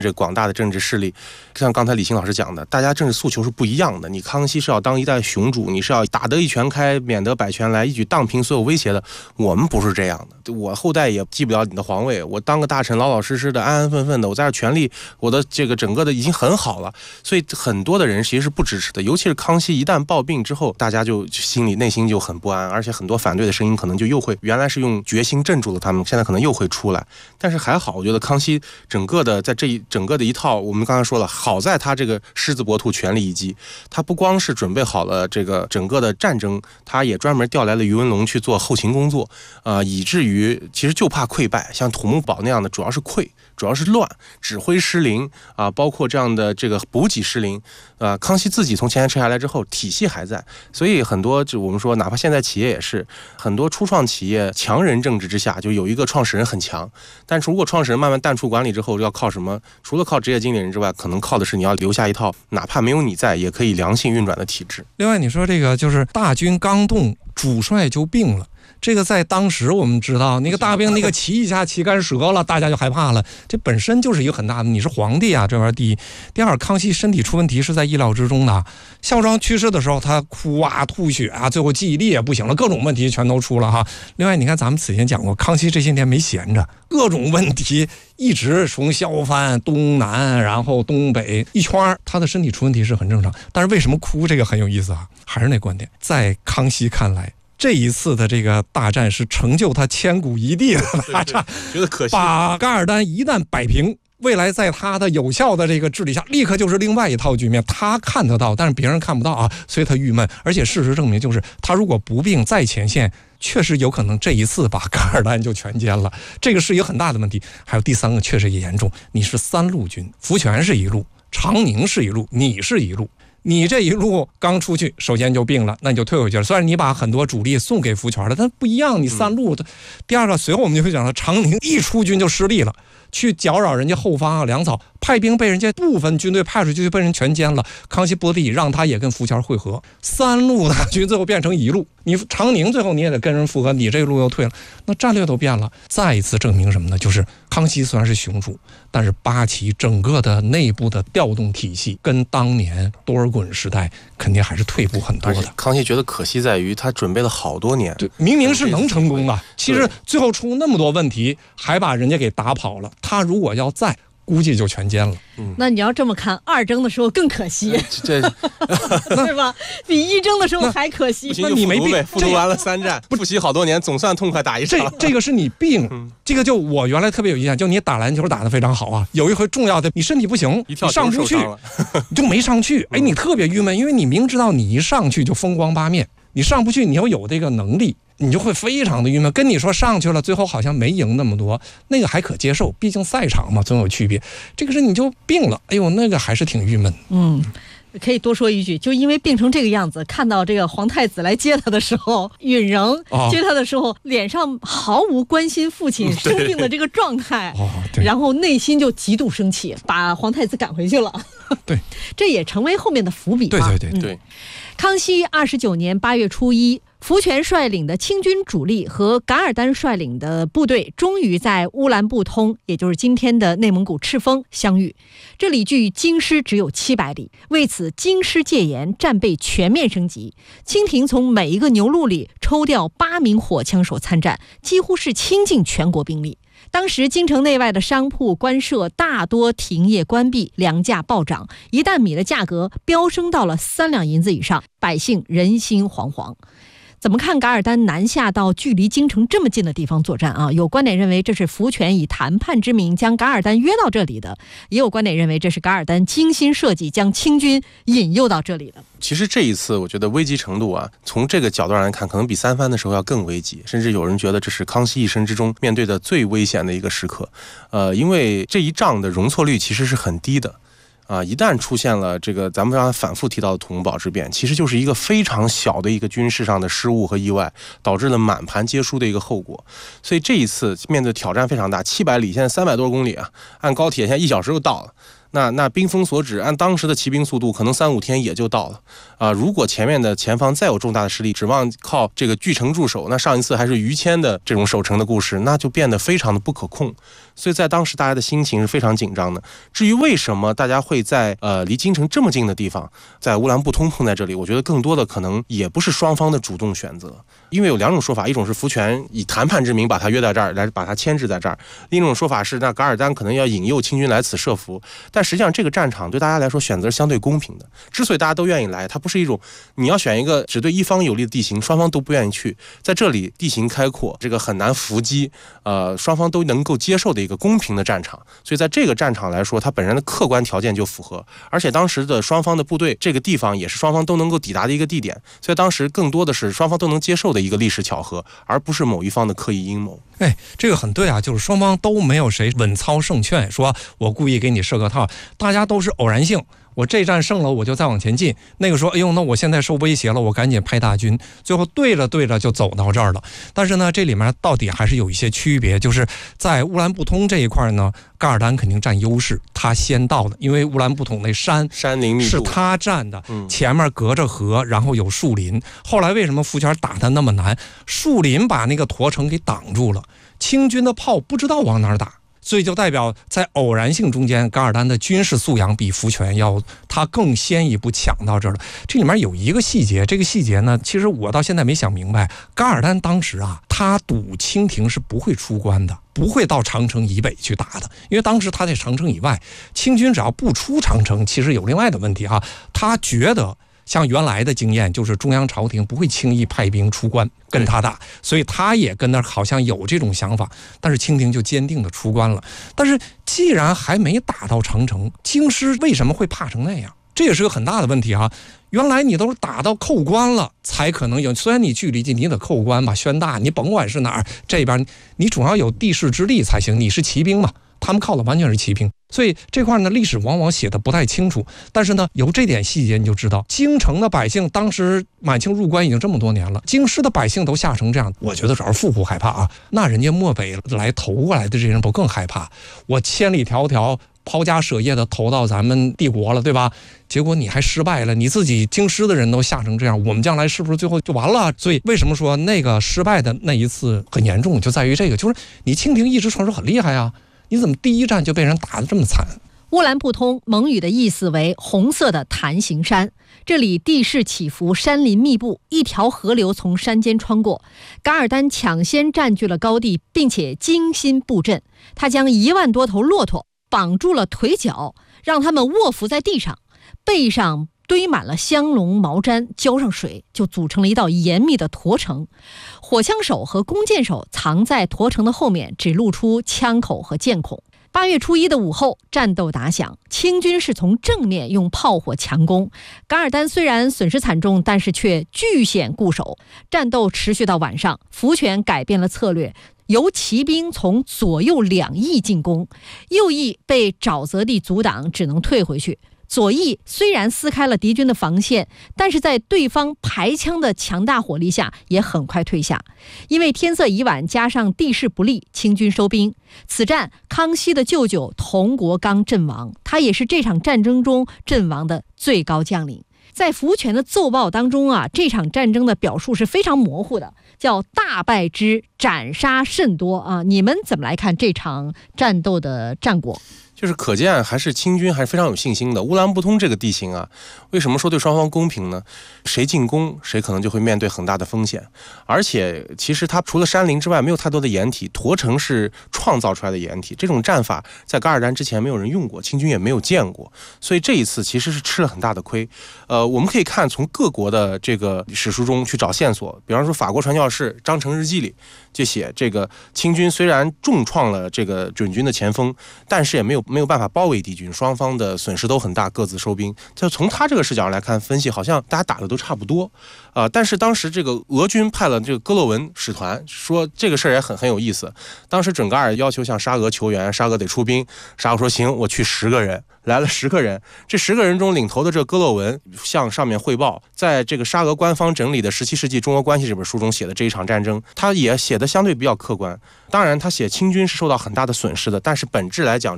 这广大的政治势力，像刚才李欣老师讲的，大家政治诉求是不一样的。你康熙是要当一代雄主，你是要打得一拳开，免得百拳来，一举荡平所有威胁的。我们不是这样的，我后代也继不了你的皇位，我当个大臣，老老实实的，安安分分的，我在这权力，我的这个整个的已经很好了。所以很多的人其实是不支持的，尤其是康熙一旦暴病之后，大家就内心就很不安，而且很多反对的声音可能就又会，原来是用决心镇住了他们，现在可能又会出来。但是还好，我觉得康熙整个的在整个的一套，我们刚才说了，好在他这个狮子搏兔，全力一击，他不光是准备好了这个整个的战争，他也专门调来了于文龙去做后勤工作，以至于其实就怕溃败，像土木堡那样的主要是溃，主要是乱，指挥失灵包括这样的这个补给失灵，康熙自己从前线撤下来之后，体系还在，所以很多就我们说，哪怕现在企业也是，很多初创企业强人政治之下，就有一个创始人很强，但是如果创始人慢慢淡出管理之后，要靠什么？除了靠职业经理人之外，可能靠的是你要留下一套哪怕没有你在也可以良性运转的体制。 另外你说这个就是大军刚动，主帅就病了，这个在当时我们知道，那个大兵那个骑一下旗杆折了，大家就害怕了，这本身就是一个很大的，你是皇帝啊，这玩意儿第一。第二，康熙身体出问题是在意料之中的，孝庄去世的时候他哭啊吐血啊，最后记忆力也不行了，各种问题全都出了哈。另外你看咱们此前讲过，康熙这些年没闲着，各种问题一直从萧藩东南然后东北一圈，他的身体出问题是很正常。但是为什么哭，这个很有意思啊，还是那观点，在康熙看来，这一次的这个大战是成就他千古一帝的大战， 觉得可惜。 把噶尔丹一旦摆平，未来在他的有效的这个治理下，立刻就是另外一套局面，他看得到，但是别人看不到啊，所以他郁闷。而且事实证明，就是他如果不病在前线，确实有可能这一次把噶尔丹就全歼了，这个是一个很大的问题。还有第三个确实也严重，你是三路军，福全是一路，长宁是一路，你是一路。你这一路刚出去，首先就病了，那你就退回去了。虽然你把很多主力送给福全了，但不一样，你三路。第二个，随后我们就会讲到，长宁一出军就失利了，去搅扰人家后方粮草，派兵被人家部分军队派出去，就被人全歼了。康熙不得已让他也跟福全会合，三路大军最后变成一路，你长宁最后你也得跟人复合，你这一路又退了，那战略都变了。再一次证明什么呢？就是康熙虽然是雄主，但是八旗整个的内部的调动体系跟当年多尔衮时代肯定还是退步很多的。 康熙觉得可惜在于他准备了好多年， 对，明明是能成功的，其实最后出那么多问题，还把人家给打跑了。他如果要在，估计就全歼了。 那你要这么看，二征的时候更可惜， 对吧？比一征的时候还可惜。 那你没病，复读完了3战，复习好多年，总算痛快打一场。 这个是你病，这个就我原来特别有印象，就你打篮球打得非常好啊，有一回重要的，你身体不行，你上不去，你就没上去，哎，你特别郁闷，因为你明知道你一上去就风光八面，你上不去，你要有这个能力，你就会非常的郁闷。跟你说上去了，最后好像没赢那么多，那个还可接受，毕竟赛场嘛，总有区别。这个是你就病了，哎呦，那个还是挺郁闷。 可以多说一句，就因为病成这个样子，看到这个皇太子来接他的时候，允仍接他的时候，脸上毫无关心父亲生病的这个状态，然后内心就极度生气，把皇太子赶回去了。 对， 这也成为后面的伏笔嘛。 对。 康熙29年8月初1，福全率领的清军主力和噶尔丹率领的部队终于在乌兰布通，也就是今天的内蒙古赤峰相遇。这里距京师只有700里，为此京师戒严，战备全面升级。清廷从每一个牛录里抽调8名火枪手参战，几乎是倾尽全国兵力。当时京城内外的商铺官舍大多停业关闭，粮价暴涨，一担米的价格飙升到了3两银子以上，百姓人心惶惶。怎么看噶尔丹南下到距离京城这么近的地方作战啊？有观点认为这是福全以谈判之名将噶尔丹约到这里的，也有观点认为这是噶尔丹精心设计将清军引诱到这里的。 其实这一次我觉得危机程度从这个角度上来看，可能比三藩的时候要更危急，甚至有人觉得这是康熙一生之中面对的最危险的一个时刻。因为这一仗的容错率其实是很低的。一旦出现了这个咱们刚才反复提到的土木堡之变，其实就是一个非常小的一个军事上的失误和意外，导致了满盘皆输的一个后果。所以这一次面对挑战非常大，700里现在300多公里按高铁现在1小时就到了。 那兵锋所指，按当时的骑兵速度，可能3-5天也就到了如果前面的前方再有重大的实力，指望靠这个据城驻守，那上一次还是于谦的这种守城的故事，那就变得非常的不可控。所以在当时大家的心情是非常紧张的。至于为什么大家会在离京城这么近的地方，在乌兰布通碰在这里，我觉得更多的可能也不是双方的主动选择，因为有2种说法，一种是福全以谈判之名把他约到这儿来，把他牵制在这儿；另一种说法是那噶尔丹可能要引诱清军来此设伏。但实际上这个战场对大家来说选择是相对公平的，之所以大家都愿意来，它不是一种你要选一个只对一方有利的地形，双方都不愿意去，在这里地形开阔，这个很难伏击，双方都能够接受的一个公平的战场。所以在这个战场来说，它本身的客观条件就符合，而且当时的双方的部队这个地方也是双方都能够抵达的一个地点，所以当时更多的是双方都能接受的一个历史巧合，而不是某一方的刻意阴谋。 这个很对啊，就是双方都没有谁稳操胜券，说我故意给你设个套，大家都是偶然性。我这战胜了，我就再往前进。那个说，哎呦，那我现在受威胁了，我赶紧派大军。最后对着就走到这儿了。但是呢，这里面到底还是有一些区别，就是在乌兰布通这一块呢，噶尔丹肯定占优势，他先到的，因为乌兰布通那山林密布是他占的，前面隔着河，然后有树林。后来为什么福全打他那么难？树林把那个驼城给挡住了，清军的炮不知道往哪儿打。所以就代表在偶然性中间，噶尔丹的军事素养比福全他更先一步抢到这儿了。这里面有一个细节，这个细节呢，其实我到现在没想明白。噶尔丹当时他赌清廷是不会出关的，不会到长城以北去打的，因为当时他在长城以外，清军只要不出长城，其实有另外的问题他觉得像原来的经验，就是中央朝廷不会轻易派兵出关跟他打，所以他也跟那好像有这种想法，但是清廷就坚定的出关了。但是既然还没打到长城，京师为什么会怕成那样？这也是个很大的问题原来你都是打到扣关了才可能有，虽然你距离近，你得扣关吧，宣大，你甭管是哪儿，这边你总要有地势之力才行，你是骑兵嘛，他们靠的完全是骑兵。所以这块呢，历史往往写的不太清楚，但是呢，由这点细节你就知道，京城的百姓当时满清入关已经这么多年了，京师的百姓都吓成这样，我觉得主要是富户害怕那人家漠北来投过来的这些人不更害怕？我千里迢迢抛家舍业的投到咱们帝国了，对吧？结果你还失败了，你自己京师的人都吓成这样，我们将来是不是最后就完了？所以为什么说那个失败的那一次很严重，就在于这个，就是你清廷一直传说很厉害你怎么第一战就被人打得这么惨？ 乌兰布通蒙语的意思为红色的坛形山，这里地势起伏，山林密布，一条河流从山间穿过。噶尔丹抢先占据了高地，并且精心布阵，他将1万多头骆驼绑住了腿脚，让他们卧伏在地上，背上堆满了香笼毛毡，浇上水，就组成了一道严密的驼城。火枪手和弓箭手藏在驼城的后面，只露出枪口和箭孔。8月初1的午后，战斗打响，清军是从正面用炮火强攻。噶尔丹虽然损失惨重，但是却据险固守。战斗持续到晚上，福全改变了策略，由骑兵从左右2翼进攻，右翼被沼泽地阻挡，只能退回去。左翼虽然撕开了敌军的防线，但是在对方排枪的强大火力下也很快退下。因为天色已晚，加上地势不利，清军收兵。此战康熙的舅舅佟国刚阵亡，他也是这场战争中阵亡的最高将领。在福全的奏报当中这场战争的表述是非常模糊的，叫大败之，斩杀甚多你们怎么来看这场战斗的战果？ 就是可见还是清军还是非常有信心的。乌兰布通这个地形为什么说对双方公平呢？谁进攻谁可能就会面对很大的风险，而且其实它除了山林之外没有太多的掩体，驼城是创造出来的掩体，这种战法在噶尔丹之前没有人用过，清军也没有见过，所以这一次其实是吃了很大的亏。我们可以看从各国的这个史书中去找线索，比方说法国传教士张成日记里就写，这个清军虽然重创了这个准军的前锋，但是也没有办法包围敌军，双方的损失都很大，各自收兵。就从他这个视角来看分析，好像大家打的都差不多但是当时这个俄军派了这个哥洛文使团，说这个事儿也很有意思。当时准噶尔要求向沙俄求援，沙俄得出兵，沙俄说行，我去10个人。来了10个人，这10个人中领头的这个哥洛文向上面汇报，在这个沙俄官方整理的17世纪中俄关系这本书中写的这一场战争，他也写的相对比较客观。当然他写清军是受到很大的损失的，但是本质来讲，准噶尔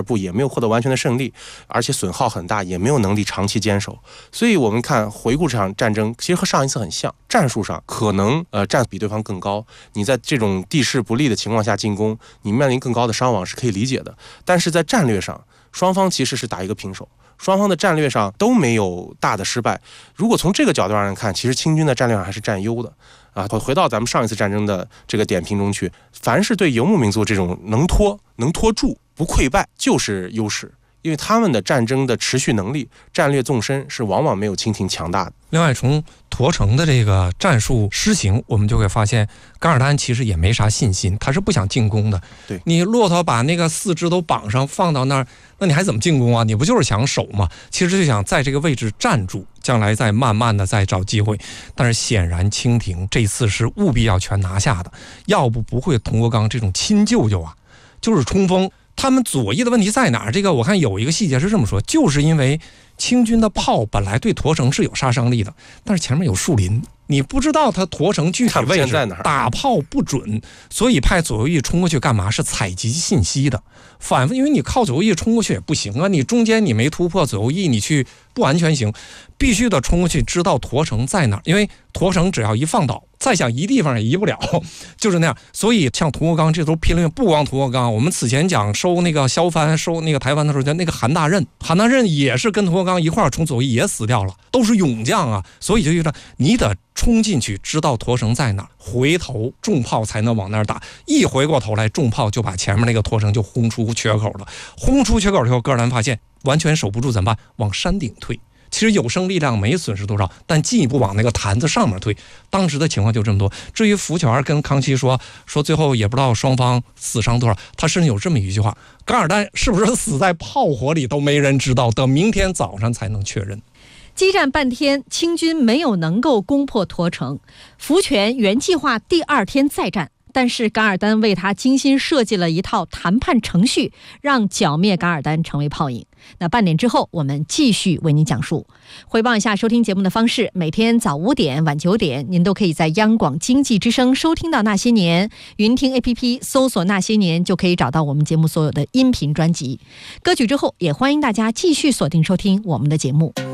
尔部也没有获得完全的胜利，而且损耗很大，也没有能力长期坚守。所以我们看回顾这场战争，其实和上一次很像，战术上可能占比对方更高，你在这种地势不利的情况下进攻，你面临更高的伤亡是可以理解的。但是在战略上，双方其实是打一个平手，双方的战略上都没有大的失败。如果从这个角度上看，其实清军的战略上还是占优的啊。回到咱们上一次战争的这个点评中去，凡是对游牧民族这种能拖住不溃败就是优势，因为他们的战争的持续能力、战略纵深是往往没有清廷强大的。 另外，从驼城的这个战术施行，我们就会发现，噶尔丹其实也没啥信心，他是不想进攻的。 对， 你骆驼把那个4肢都绑上放到那儿，那你还怎么进攻啊？你不就是想守吗？其实就想在这个位置站住，将来再慢慢的再找机会。但是显然清廷这次是务必要全拿下的，要不会佟国刚这种亲舅舅啊，就是冲锋。他们左翼的问题在哪儿？这个我看有一个细节是这么说，就是因为清军的炮本来对驼城是有杀伤力的，但是前面有树林，你不知道它驼城具体位置，打炮不准，所以派左右翼冲过去干嘛？是采集信息的。反复，因为你靠左右翼冲过去也不行啊，你中间你没突破左右翼，你去不完全行，必须得冲过去知道驼城在哪儿，因为驼城只要一放倒，再想移地方也移不了，就是那样。所以像佟国刚这都拼了命，不光佟国刚，我们此前讲收那个萧藩、收那个台湾的时候，那个韩大任也是跟佟国刚一块儿冲左翼也死掉了，都是勇将啊。所以就觉得你得冲进去，知道驼城在哪儿，回头重炮才能往那儿打。一回过头来，重炮就把前面那个驼城就轰出缺口了。轰出缺口以后，噶尔丹发现完全守不住怎么办？往山顶退。其实有生力量没损失多少，但进一步往那个坛子上面推。当时的情况就这么多。至于福全跟康熙说最后也不知道双方死伤多少，他甚至有这么一句话：噶尔丹是不是死在炮火里都没人知道，等明天早上才能确认。 激战半天，清军没有能够攻破驼城。福全原计划第2天再战，但是噶尔丹为他精心设计了一套谈判程序，让剿灭噶尔丹成为泡影。那半点之后，我们继续为您讲述。回报一下收听节目的方式：每天早5点、晚9点，您都可以在央广经济之声收听到《那些年》，云听 APP 搜索《那些年》就可以找到我们节目所有的音频专辑。歌曲之后，也欢迎大家继续锁定收听我们的节目。